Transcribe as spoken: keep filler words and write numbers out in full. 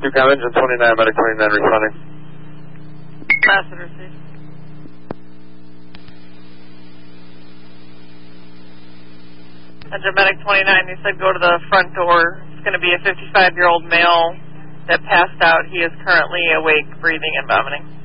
two com, engine twenty-nine, medic twenty-nine responding. Passenger station. Engine medic twenty-nine, you said go to the front door. It's going to be a fifty-five-year-old male that passed out. He is currently awake, breathing, and vomiting.